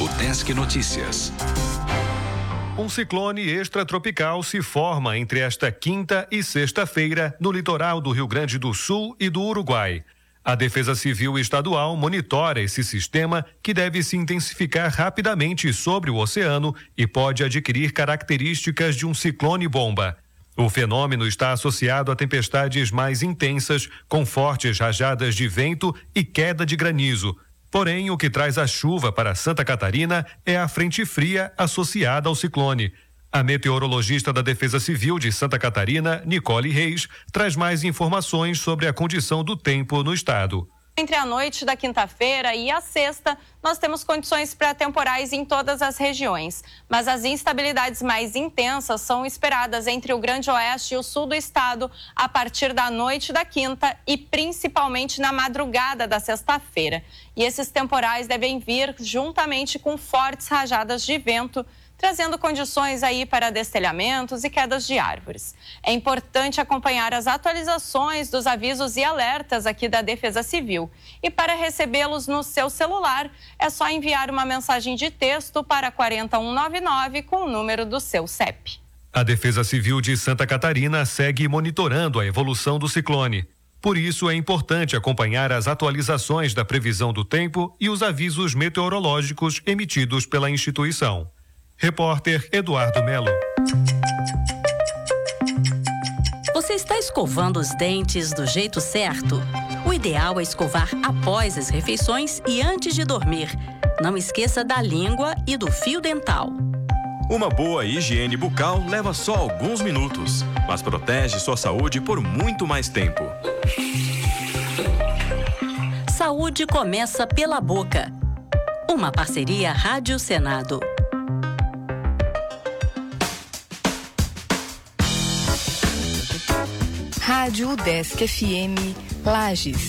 UDESC Notícias. Um ciclone extratropical se forma entre esta quinta e sexta-feira no litoral do Rio Grande do Sul e do Uruguai. A Defesa Civil Estadual monitora esse sistema, que deve se intensificar rapidamente sobre o oceano e pode adquirir características de um ciclone-bomba. O fenômeno está associado a tempestades mais intensas, com fortes rajadas de vento e queda de granizo. Porém, o que traz a chuva para Santa Catarina é a frente fria associada ao ciclone. A meteorologista da Defesa Civil de Santa Catarina, Nicole Reis, traz mais informações sobre a condição do tempo no estado. Entre a noite da quinta-feira e a sexta, nós temos condições pré-temporais em todas as regiões. Mas as instabilidades mais intensas são esperadas entre o Grande Oeste e o sul do estado a partir da noite da quinta e principalmente na madrugada da sexta-feira. E esses temporais devem vir juntamente com fortes rajadas de vento, trazendo condições aí para destelhamentos e quedas de árvores. É importante acompanhar as atualizações dos avisos e alertas aqui da Defesa Civil. E para recebê-los no seu celular, é só enviar uma mensagem de texto para 40199 com o número do seu CEP. A Defesa Civil de Santa Catarina segue monitorando a evolução do ciclone. Por isso, é importante acompanhar as atualizações da previsão do tempo e os avisos meteorológicos emitidos pela instituição. Repórter Eduardo Melo. Você está escovando os dentes do jeito certo? O ideal é escovar após as refeições e antes de dormir. Não esqueça da língua e do fio dental. Uma boa higiene bucal leva só alguns minutos, mas protege sua saúde por muito mais tempo. Saúde começa pela boca. Uma parceria Rádio Senado. Rádio UDESC FM, Lages.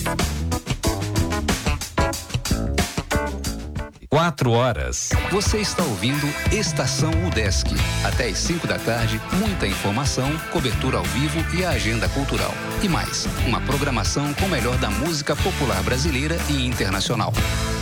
4h. Você está ouvindo Estação UDESC. Até às 5 da tarde, muita informação, cobertura ao vivo e a agenda cultural. E mais, uma programação com o melhor da música popular brasileira e internacional.